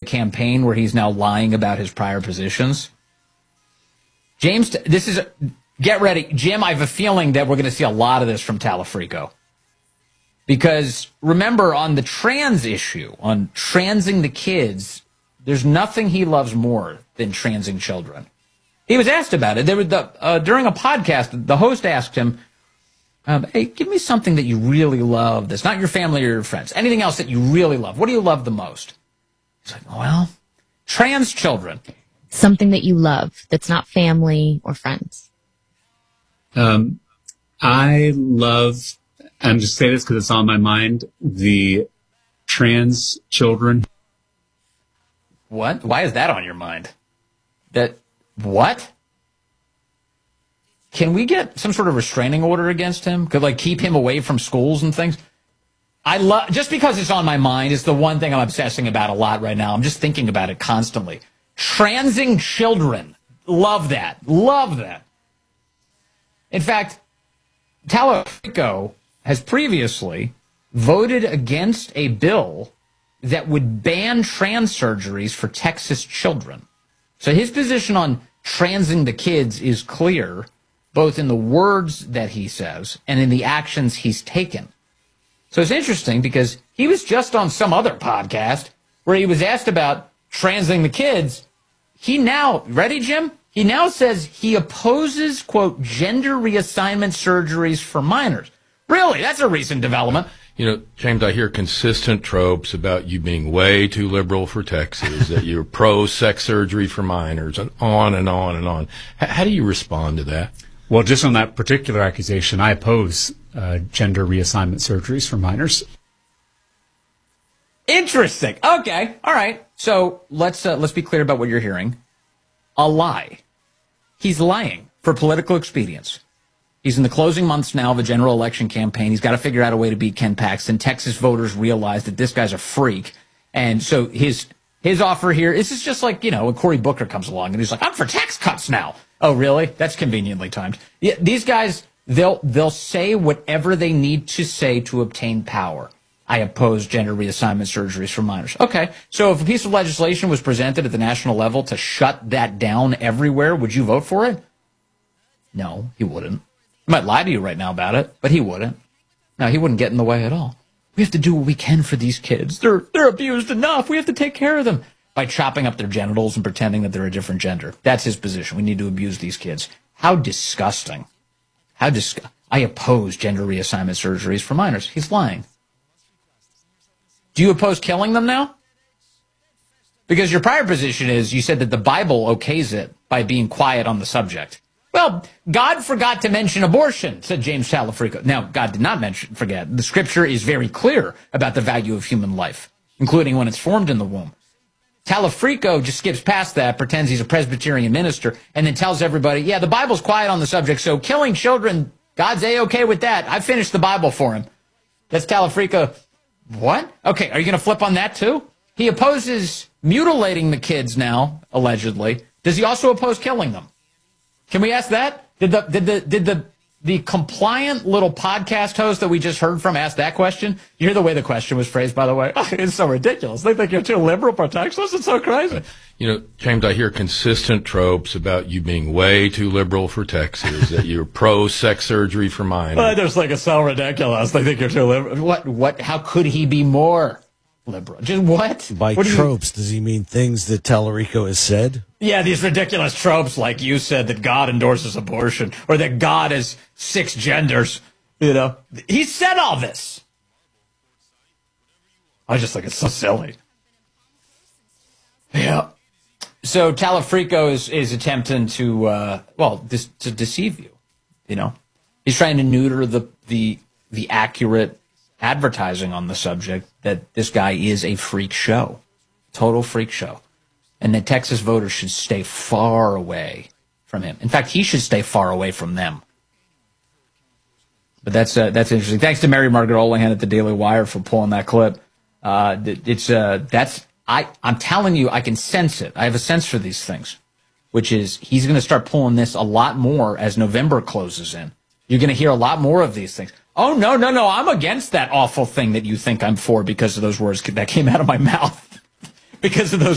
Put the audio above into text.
campaign where he's now lying about his prior positions. James, get ready. Jim, I have a feeling that we're going to see a lot of this from Talafrico. Because remember, on the trans issue, on transing the kids, there's nothing he loves more than transing children. He was asked about it. During a podcast, the host asked him, hey, give me something that you really love that's not your family or your friends. Anything else that you really love. What do you love the most? He's like, well, trans children. Something that you love that's not family or friends. I love, I'm just saying this because it's on my mind, the trans children. What? Why is that on your mind? What? Can we get some sort of restraining order against him? Could keep him away from schools and things? Just because it's on my mind is the one thing I'm obsessing about a lot right now. I'm just thinking about it constantly. Transing children. Love that. Love that. In fact, Talafrico has previously voted against a bill that would ban trans surgeries for Texas children. So his position on transing the kids is clear, both in the words that he says and in the actions he's taken. So it's interesting because he was just on some other podcast where he was asked about transing the kids. He now, ready, Jim? He now says he opposes, quote, gender reassignment surgeries for minors. Really? That's a recent development. You know, James, I hear consistent tropes about you being way too liberal for Texas, that you're pro-sex surgery for minors, and on and on and on. How do you respond to that? Well, just on that particular accusation, I oppose gender reassignment surgeries for minors. Interesting. Okay. All right. So let's be clear about what you're hearing. A lie. He's lying for political expedience. He's in the closing months now of a general election campaign. He's got to figure out a way to beat Ken Paxton. Texas voters realize that this guy's a freak. And so his offer here, this is just like, when Cory Booker comes along and he's like, I'm for tax cuts now. Oh, really? That's conveniently timed. Yeah, these guys, they'll say whatever they need to say to obtain power. I oppose gender reassignment surgeries for minors. Okay, so if a piece of legislation was presented at the national level to shut that down everywhere, would you vote for it? No, he wouldn't. He might lie to you right now about it, but he wouldn't. No, he wouldn't get in the way at all. We have to do what we can for these kids. They're abused enough. We have to take care of them by chopping up their genitals and pretending that they're a different gender. That's his position. We need to abuse these kids. How disgusting. I oppose gender reassignment surgeries for minors. He's lying. Do you oppose killing them now? Because your prior position is you said that the Bible okays it by being quiet on the subject. Well, God forgot to mention abortion, said James Talafrico. Now, God did not forget. The scripture is very clear about the value of human life, including when it's formed in the womb. Talafrico just skips past that, pretends he's a Presbyterian minister, and then tells everybody, yeah, the Bible's quiet on the subject, so killing children, God's A-okay with that. I finished the Bible for him. That's Talafrico. What? Okay, are you going to flip on that too? He opposes mutilating the kids now, allegedly. Does he also oppose killing them? Can we ask that? Did the compliant little podcast host that we just heard from ask that question? You hear the way the question was phrased, by the way? Oh, it's so ridiculous. They think you're too liberal for Texas. It's so crazy. You know, James, I hear consistent tropes about you being way too liberal for Texas, that you're pro-sex surgery for minors. I just think it's so ridiculous. They think you're too liberal. What? How could he be more liberal? Just what? By tropes, does he mean things that Talarico has said? Yeah, these ridiculous tropes like you said that God endorses abortion or that God has 6 genders. He said all this. I just think it's so silly. Yeah. So Talafrico is attempting to to deceive you. He's trying to neuter the accurate advertising on the subject that this guy is a freak show, total freak show, and that Texas voters should stay far away from him. In fact, he should stay far away from them. But that's interesting. Thanks to Mary Margaret Olahan at the Daily Wire for pulling that clip. I'm telling you, I can sense it. I have a sense for these things, which is he's going to start pulling this a lot more as November closes in. You're going to hear a lot more of these things. Oh, no, I'm against that awful thing that you think I'm for because of those words that came out of my mouth. Because of those